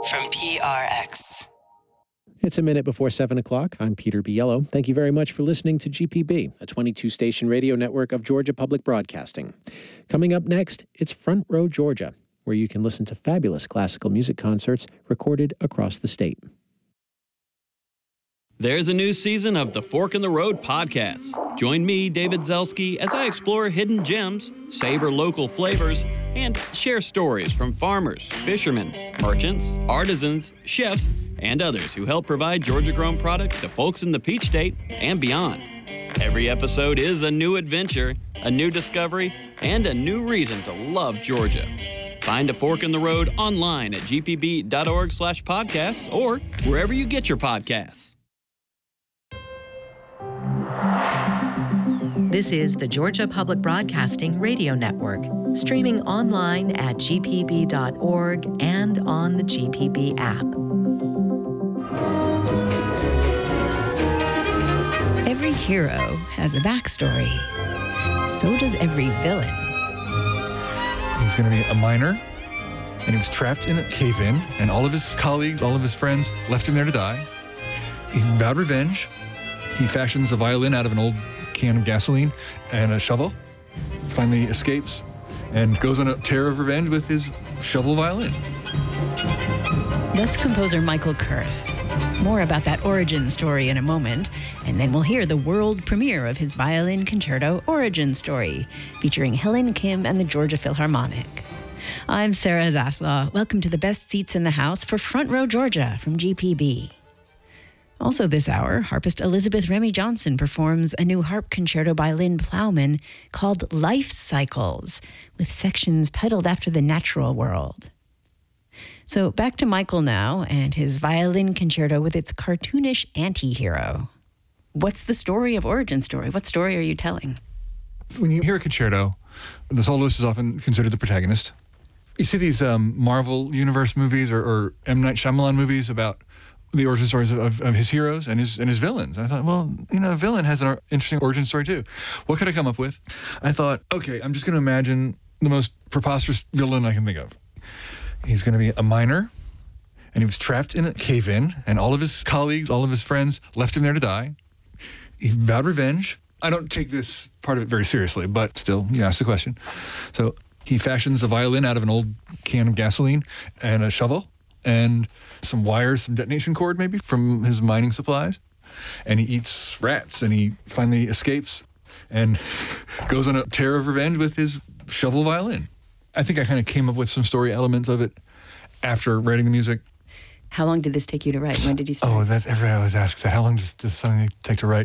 from PRX. It's a minute before 7 o'clock. I'm Peter Biello. Thank you very much for listening to GPB, a 22-station radio network of Georgia Public Broadcasting. Coming up next, it's Front Row Georgia, where you can listen to fabulous classical music concerts recorded across the state. There's a new season of the Fork in the Road podcast. Join me, David Zelski, as I explore hidden gems, savor local flavors, and share stories from farmers, fishermen, merchants, artisans, chefs, and others who help provide Georgia-grown products to folks in the Peach State and beyond. Every episode is a new adventure, a new discovery, and a new reason to love Georgia. Find a Fork in the Road online at gpb.org/podcasts or wherever you get your podcasts. This is the Georgia Public Broadcasting Radio Network, streaming online at gpb.org and on the GPB app. Every hero has a backstory. So does every villain. He's going to be a miner, and he was trapped in a cave-in, and all of his colleagues, all of his friends left him there to die. He vowed revenge. He fashions a violin out of an old can of gasoline and a shovel, finally escapes and goes on a tear of revenge with his shovel violin. That's composer Michael Kurth. More about that origin story in a moment, and then we'll hear the world premiere of his violin concerto Origin Story, featuring Helen Kim and the Georgia Philharmonic. I'm Sarah Zaslaw. Welcome to the best seats in the house for Front Row Georgia from GPB. Also this hour, harpist Elizabeth Remy Johnson performs a new harp concerto by Lynn Plowman called Life Cycles, with sections titled after the natural world. So back to Michael now and his violin concerto with its cartoonish anti-hero. What's the story of Origin Story? What story are you telling? When you hear a concerto, the soloist is often considered the protagonist. You see these Marvel Universe movies or M. Night Shyamalan movies about the origin stories of his heroes and his villains. I thought, well, a villain has an interesting origin story too. What could I come up with? I thought, okay, I'm just going to imagine the most preposterous villain I can think of. He's going to be a miner, and he was trapped in a cave-in, and all of his colleagues, all of his friends left him there to die. He vowed revenge. I don't take this part of it very seriously, but still, you asked the question. So he fashions a violin out of an old can of gasoline and a shovel, and some wires, some detonation cord maybe from his mining supplies. And he eats rats, and he finally escapes and goes on a tear of revenge with his shovel violin. I think I kind of came up with some story elements of it after writing the music. How long did this take you to write? When did you start? Oh, that's everybody always asks that. How long does something take to write?